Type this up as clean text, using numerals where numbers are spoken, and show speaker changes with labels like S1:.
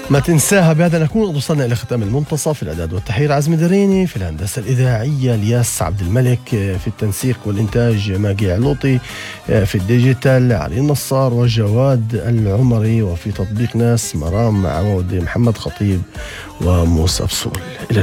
S1: ما تنساها. بهذا نكون وصلنا إلى ختام المنتصف. في الإعداد والتحرير عزمي دريني، في الهندسة الإذاعية الياس عبد الملك، في التنسيق والإنتاج ماجي علوطي، في الديجيتال علي النصار وجواد العمري، وفي تطبيق ناس مرام عوض محمد خطيب وموسى بسول. إلى